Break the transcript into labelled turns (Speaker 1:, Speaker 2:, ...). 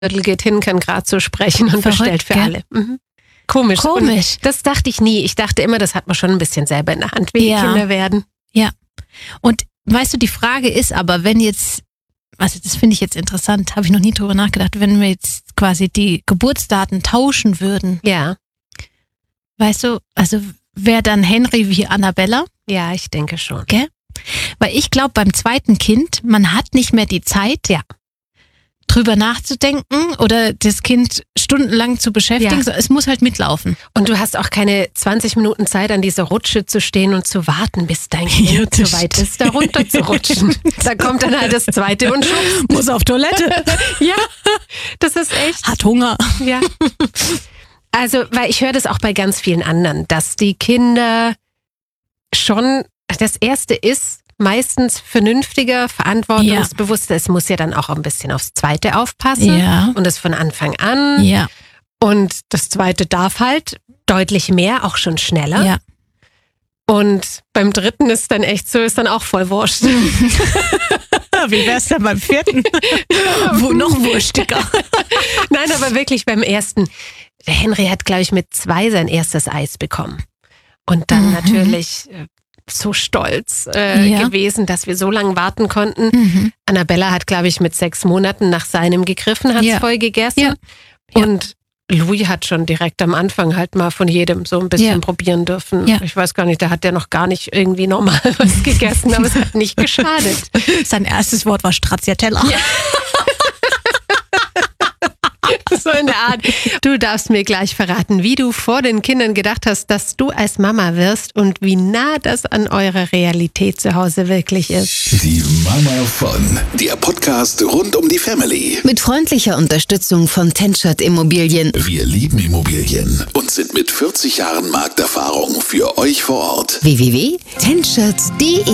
Speaker 1: Viertel geht hin, kann gerade so sprechen und
Speaker 2: Verrückt,
Speaker 1: bestellt für
Speaker 2: gell?
Speaker 1: alle. Mhm. Komisch. Und das dachte ich nie. Ich dachte immer, das hat man schon ein bisschen selber in der Hand, wie die Kinder werden.
Speaker 2: Ja. Und weißt du, die Frage ist aber, wenn jetzt, also das finde ich jetzt interessant, habe ich noch nie drüber nachgedacht, wenn wir jetzt quasi die Geburtsdaten tauschen würden.
Speaker 1: Ja.
Speaker 2: Weißt du, also wäre dann Henry wie Annabella?
Speaker 1: Ja, ich denke schon.
Speaker 2: Gell? Weil ich glaube, beim zweiten Kind, man hat nicht mehr die Zeit, drüber nachzudenken oder das Kind stundenlang zu beschäftigen. So, es muss halt mitlaufen.
Speaker 1: Und du hast auch keine 20 Minuten Zeit, an dieser Rutsche zu stehen und zu warten, bis dein Kind so weit ist, da runter zu rutschen. Da kommt dann halt das zweite und schubst.
Speaker 2: Muss auf Toilette.
Speaker 1: Ja, das ist echt.
Speaker 2: Hat Hunger.
Speaker 1: Ja. Also, weil ich höre das auch bei ganz vielen anderen, dass die Kinder schon, das Erste ist meistens vernünftiger, verantwortungsbewusster. Es muss ja dann auch ein bisschen aufs Zweite aufpassen und das von Anfang an.
Speaker 2: Ja.
Speaker 1: Und das Zweite darf halt deutlich mehr, auch schon schneller.
Speaker 2: Ja.
Speaker 1: Und beim Dritten ist dann echt so, ist dann auch voll wurscht.
Speaker 2: Wie wär's denn beim Vierten? Wo noch wurstiger?
Speaker 1: Nein, aber wirklich beim Ersten. Der Henry hat, glaube ich, mit 2 sein erstes Eis bekommen. Und dann natürlich so stolz gewesen, dass wir so lange warten konnten. Annabella hat, glaube ich, mit 6 Monaten nach seinem gegriffen, hat es voll gegessen. Ja. Und Louis hat schon direkt am Anfang halt mal von jedem so ein bisschen probieren dürfen. Ja. Ich weiß gar nicht, da hat der noch gar nicht irgendwie normal was gegessen, aber es hat nicht geschadet.
Speaker 2: Sein erstes Wort war Stracciatella. Ja.
Speaker 1: So in der Art. Du darfst mir gleich verraten, wie du vor den Kindern gedacht hast, dass du als Mama wirst und wie nah das an eurer Realität zu Hause wirklich ist.
Speaker 3: Die Mama von, der Podcast rund um die Family.
Speaker 4: Mit freundlicher Unterstützung von Tenschert Immobilien.
Speaker 3: Wir lieben Immobilien und sind mit 40 Jahren Markterfahrung für euch vor Ort.
Speaker 4: www.tenschert.de